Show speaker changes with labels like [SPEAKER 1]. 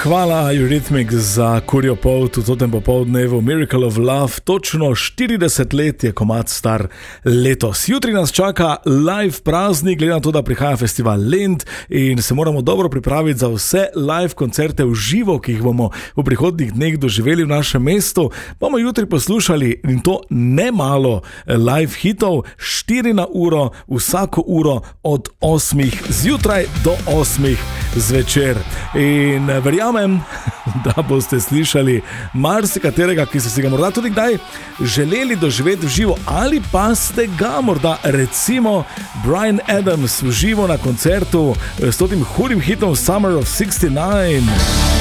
[SPEAKER 1] Hvala Eurythmics za kurjo polt v totem popoldnevu. Miracle of Love, točno 40 let je komad star letos. Jutri nas čaka live praznik, glede na to, da prihaja festival Lent in se moramo dobro pripraviti za vse live koncerte v živo, ki jih bomo v prihodnjih dneh doživeli v našem mestu. Bomo jutri poslušali in to ne malo live hitov, 4 na uro, vsako uro od 8 zjutraj do 8 zvečer. In verjamem, da boste slišali marsikaterega, ki ste si ga morda tudi kdaj želeli doživeti v živo, ali pa ste ga morda, recimo Bryan Adams v živo na koncertu s tem hudim hitom Summer of 69.